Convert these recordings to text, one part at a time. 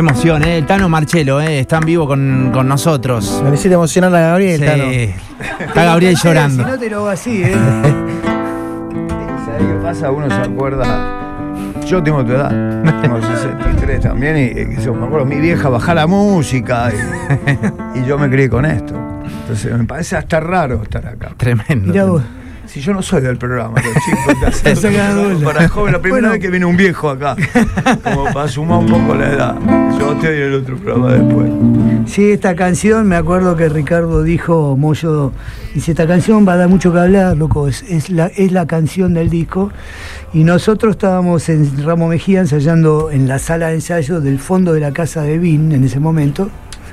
emoción, el Tano Marchello, está en vivo con nosotros. Me necesita emocionar a Gabriel, Sí. Tano. Está Gabriel llorando. Si no te lo hago así, ¿Sabes qué pasa? Uno se acuerda. Yo tengo tu edad, tengo 63 también, y me acuerdo, mi vieja bajaba la música y yo me crié con esto. Entonces me parece hasta raro estar acá. Tremendo. mirá vos. Si yo no soy del programa, los chicos te hacen Sacan para joven, la primera vez que viene un viejo acá, como para sumar un poco la edad. Yo estoy en el otro programa después. Sí, esta canción, me acuerdo que Ricardo dijo, Moyo, dice, esta canción va a dar mucho que hablar, loco, es la canción del disco. Y nosotros estábamos en Ramos Mejía ensayando en la sala de ensayo del fondo de la casa de Vin en ese momento.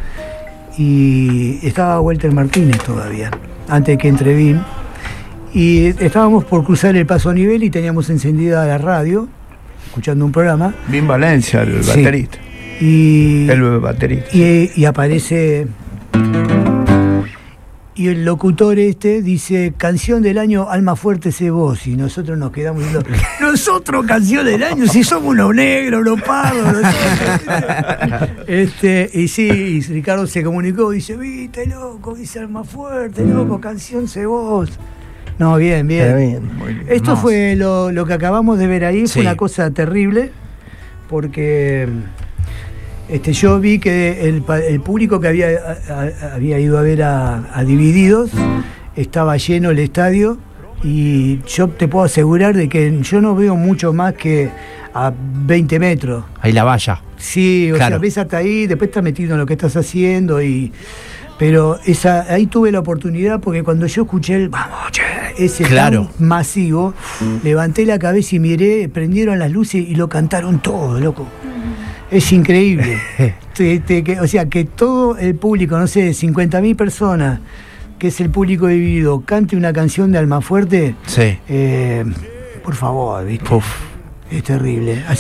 Y estaba Walter Martínez todavía, antes de que entre Vin. Y estábamos por cruzar el paso a nivel y teníamos encendida la radio, escuchando un programa. Vin Valencia, el Sí. baterista. Y El baterista. Y aparece. Y el locutor dice, canción del año, Alma Fuerte sé vos. Y nosotros nos quedamos diciendo, nosotros canción del año, si somos unos negros, unos pardos. Y sí, y Ricardo se comunicó, dice, viste, loco, dice Alma Fuerte, loco, canción sé vos. No, bien. Muy Esto fue lo que acabamos de ver ahí, Sí. fue una cosa terrible, porque yo vi que el público que había ido a ver a Divididos estaba lleno el estadio, y yo te puedo asegurar de que yo no veo mucho más que a 20 metros. Ahí la valla. Sí, o Claro. sea, ves hasta ahí, después estás metido en lo que estás haciendo, pero ahí tuve la oportunidad, porque cuando yo escuché el vamos, che, ese Claro. tan masivo, levanté la cabeza y miré, prendieron las luces y lo cantaron todo, loco. Es increíble. O sea, que todo el público, no sé, 50.000 personas, que es el público dividido, cante una canción de Almafuerte, Sí. por favor, ¿viste? Uf. Es terrible.